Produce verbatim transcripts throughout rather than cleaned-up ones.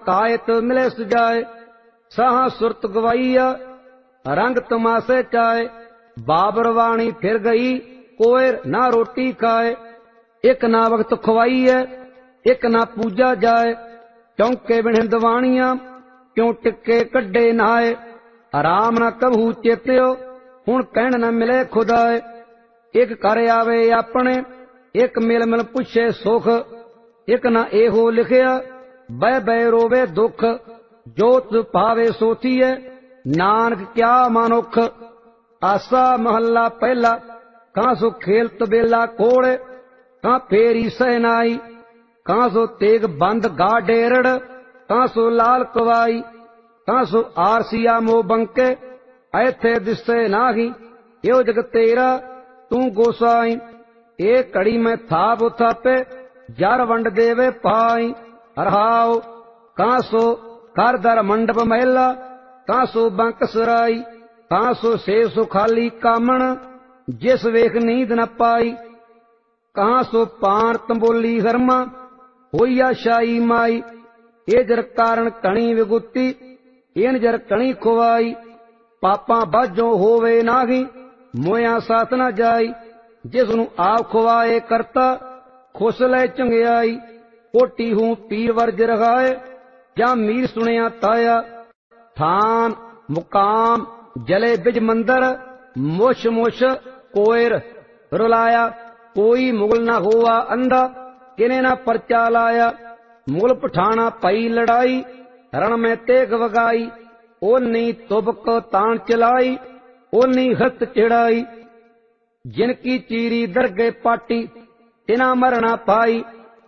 कायत मिले सजाए, साहा सुरत गवाईया रंग तमाशे चाए। बाबर वाणी फिर गई कोयर ना रोटी खाए, एक ना वक्त खवाई है एक ना पूजा जाए। चौंके बिन दवाणिया क्यों टिके कड्डे नहाए, आराम न कबहू चेत्यो हुण कहण न मिले खुदाए। एक कर आवे अपने एक मिल मिल पुछे सुख, एक न एहो लिखिया बह बह रोवे दुख। जोत पावे सोथीए नानक क्या मानुख, आसा महला पहला कहां सो खेल तबेला कोड़। कहां फेरी सहनाई कहां सो तेग बंद गा डेरड़, कहां सो लाल कवाई कहां सो आरसिया मो बंके। ऐथे दिसे नाही यो जग तेरा तू गोसाई, ए कड़ी में थाप उथापे जार वंड देवे पाई। हरहाओ कहां सो कर दर मंडप महला, कहां सो बंक सराई, कहां सो से सुखाली कामण जिस वेख नींद न पाई। कहां सो पान तंबोली हरमा होइया शाही माई, ए जर कारण कणी विगुती इन जर कणी खुवाई। पापा बाजो होवे नाही मोया साथ न जाई, जिसनु आप खुवाए करता खुश लै चंगियाई। कोटी हूं पीर वर्ज रखाए जा मीर सुनिया ताया, थान मुकाम जले बिज मंदर मुश मुश कोयर। रुलाया कोई मुगल न हुआ अंधा किने न परचा लाया, मुगल पठाना पई लड़ाई रण में तेग वगाई। ओनी तुबक तान चलाई ओनी हस्त चिड़ाई, जिनकी चीरी दरगे पाटी तिना मरना पाई।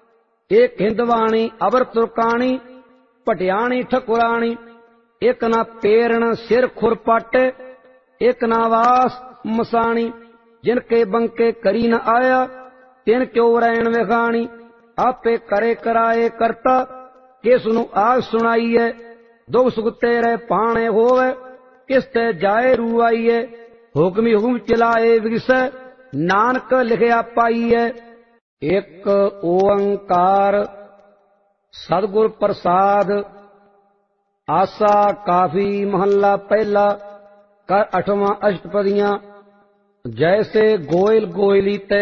एक हिंदवाणी अबर तुरकानी पटियाणी ठकुरानी, एक ना पेरण सिर खुरपाटे एक ना वास मसाणी। जिनके बंके करी न आया तिन क्यों रैन विखाणी, आपे करे कराए करता किसनु आग सुनाई है। दुख सुख तेरे पाने होवे किसते जाए रुआईए, हुक्मी हुक्म चलाए विगसै नानक लिखिया पाईए। एक ओंकार सतगुर प्रसाद, आसा काफी महला पहला कर अठवां अष्टपदियां। जैसे गोयल गोयली ते